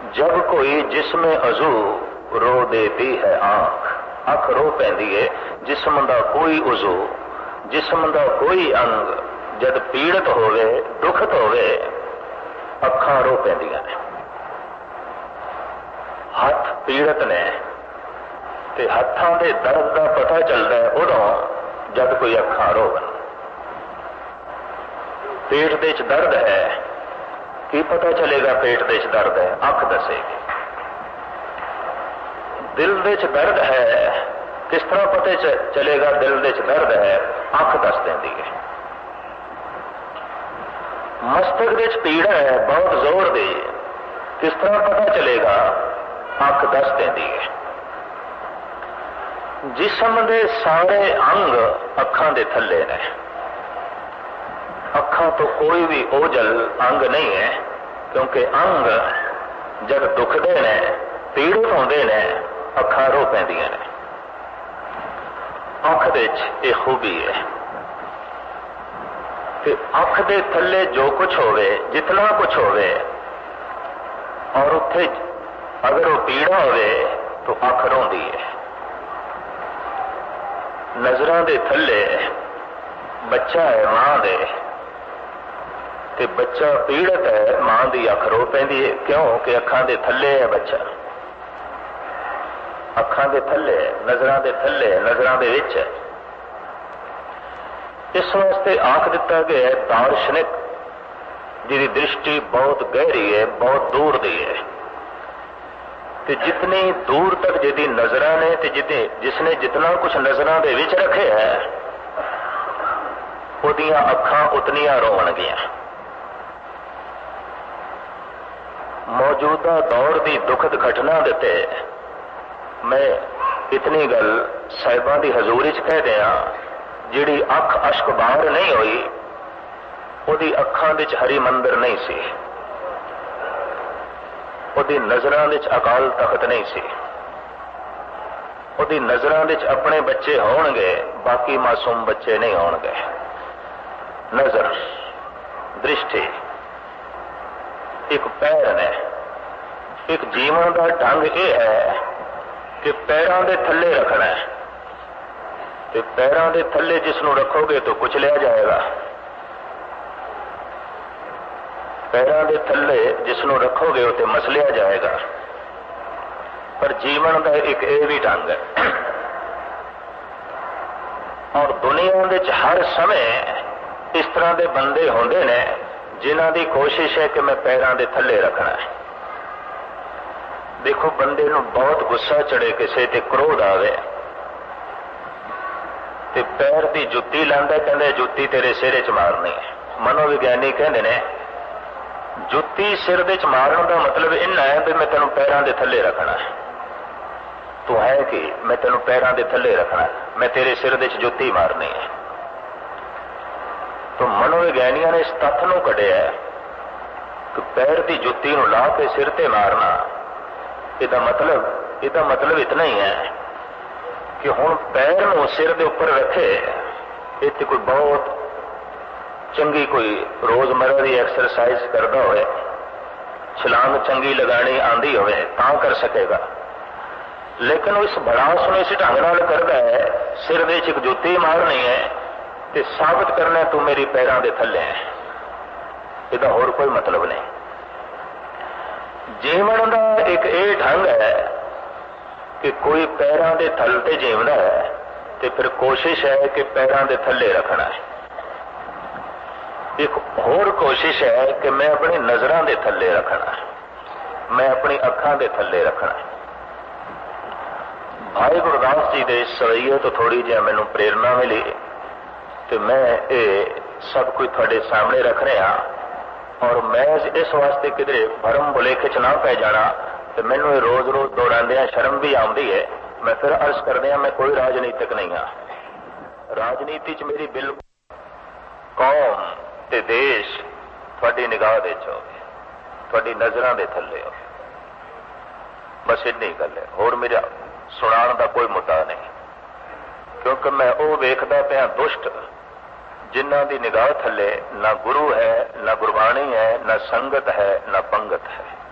जब कोई जिसमें अजू रो देती है आंख, अख रो पैंदी है। जिस्म दा कोई उजू, जिस्म दा कोई अंग जद पीड़ित होवे, दुखत होवे, अखां रो पैंदियां ने। हथ पीड़ित ने ते हत्थां दे दर्द का पता चलता है उदों जब कोई अखां रोवन। पेट दे च दर्द है, की पता चलेगा पेट दे च दर्द है? अख दसेगी। दिल दे च दर्द है, किस तरह पता चलेगा दिल दे च दर्द है? अख दस देंदी है। मस्तक दे च पीड़ा है बहुत जोर दी, किस तरह पता चलेगा? अख दस देंदी है। जिस्म दे सारे अंग अखां दे थल्ले ने। अखां तो कोई भी ओझल अंग नहीं है, क्योंकि अंग जब दुखते ने, पीड़ित होंदे ने, अखां रो पैंदियां ने। अख दे च यह खूबी है कि अख दे थल्ले जो कुछ होवे, जितना कुछ होवे, और उत्थे अगर वो पीड़ा होवे तो अख रोंदी है। नजरां दे थल्ले बच्चा है मां दे, ते बच्चा पीड़ित है, मां दी अख रो पैंदी है। क्यों कि अखां दे थल्ले है बच्चा, अखां दे थल्ले, नजरां दे थल्ले, नजरां दे विच है। इस वास्ते आख दिता गया है दार्शनिक जिहदी दृष्टि बहुत गहरी है, बहुत दूर दी है, ते जितनी दूर तक जिहदी नजरां ने ते जिसने जितना कुछ नजरां दे विच रखे है, उहदियां अखां उतनियां रोवणगियां। मौजूदा दौर की दुखद घटना देते मैं इतनी गल साहिबां की हजूरी च कह दिया, जिहड़ी अख अश्क बाहर नहीं हुई, उहदी अखां विच हरी मंदिर नहीं सी, उहदी नजरां विच अकाल तख्त नहीं सी, उहदी नजरां विच अपने बच्चे होणगे, बाकी मासूम बच्चे नहीं होणगे। नजर, दृष्टि एक पैर ने। एक जीवन का ढंग यह है कि पैरों के थल्ले रखना है, तो पैरों के थल्ले जिसनों रखोगे तो कुचलिया जाएगा, पैरों के थल्ले जिसनों रखोगे तो मसलिया जाएगा। पर जीवन का एक यह भी ढंग है। और दुनिया में हर समय इस तरह के बंदे होंदे ने जिन्हां दी कोशिश है कि मैं पैरों के थल्ले रखना है। देखो बंदे नूं बहुत गुस्सा चढ़े, किसी ते क्रोध आवे ते पैर की जुत्ती लांदा, कहंदे जुत्ती तेरे सिर च मारनी है। मनोविग्यानी कहंदे ने जुत्ती सिर दे च मारन का मतलब इन्ना है भी मैं तेनों पैरों के थल्ले रखना है। तू है कि मैं तेनों पैरों के थल्ले रखना है, मैं तेरे सिर दे च जुत्ती मारनी है। तो मनोविग्यानियों ने इस तत्थ नूं कढिया कि पैर की जुत्ती नूं ला के सिर ते मारना, इसदा मतलब इतना ही है कि हुण पैर नूं सिर दे उपर रखे, इत्थे कोई बहुत चंगी कोई रोजमर्रा की एक्सरसाइज करता होए, छलांग चंगी लगानी आंदी होवे तां कर सकेगा। लेकिन इस भड़ास नूं इस ढंग नाल करदा है, सिर दे च एक जुत्ती मारनी है ते साबित करना तू मेरी पैरों के थल्ले है। इसदा होर कोई मतलब नहीं। जीवन का एक ये ढंग है कि कोई पैरों के थल ते जीवदा है तो फिर कोशिश है कि पैरों के थल्ले रखना है। एक होर कोशिश है कि मैं अपनी नजरों के थल्ले रखना है, मैं अपनी अखां के थल्ले रखना है। भाई गुरदास जी के इस सवैये तो थोड़ी जी मैनू प्रेरणा मिली तो मैं ये सब कुछ थोड़े सामने रख रहा। और मैं इस वास्ते किधरे भरम भुलेखे च ना पै जाना तो मैनू रोज रोज दौड़ांदियां शर्म भी आती है। मैं फिर अर्ज करदियां मैं कोई राजनीतिक नहीं हाँ। राजनीति च मेरी बिल्कुल कौम ते देश थोड़ी निगाह दे च होवे, थोड़ी नजरां दे थल्ले होवे, बस इन्नी गल है। होर मेरा सुनाण दा कोई मुद्दा नहीं, क्योंकि मैं वो वेखदा पिया दुष्ट जिन्हां दी निगाह थल्ले ना गुरु है, ना गुरबाणी है, ना संगत है, ना पंगत है।